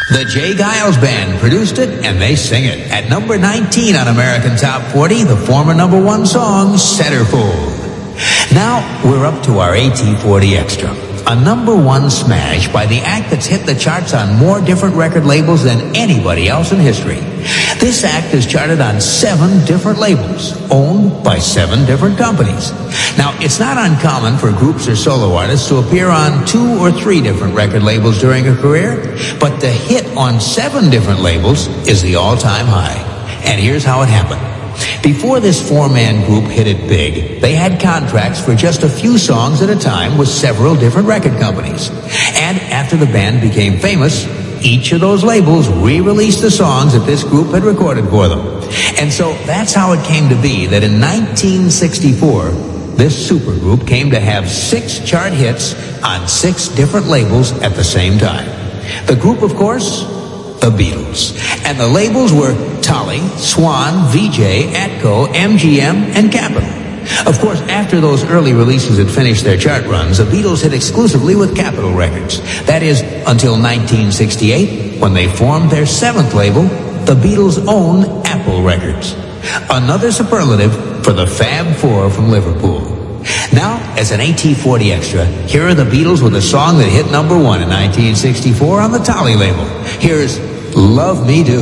The Jay Giles Band produced it, and they sing it. At number 19 on American Top 40, the former number one song, Centerfold. Now, we're up to our AT40 Extra, a number one smash by the act that's hit the charts on more different record labels than anybody else in history. This act is charted on 7 different labels, owned by 7 different companies. Now, it's not uncommon for groups or solo artists to appear on 2 or 3 different record labels during a career, but the hit on 7 different labels is the all-time high. And here's how it happened. Before this 4-man group hit it big, they had contracts for just a few songs at a time with several different record companies. And after the band became famous, each of those labels re-released the songs that this group had recorded for them. And so that's how it came to be that in 1964, this supergroup came to have 6 chart hits on 6 different labels at the same time. The group, of course, the Beatles. And the labels were Tolly, Swan, VJ, Atco, MGM, and Capitol. Of course, after those early releases had finished their chart runs, the Beatles hit exclusively with Capitol Records. That is, until 1968, when they formed their 7th label, the Beatles' own Apple Records. Another superlative for the Fab Four from Liverpool. Now, as an AT40 Extra, here are the Beatles with a song that hit number 1 in 1964 on the Tolly label. Here's Love Me Do.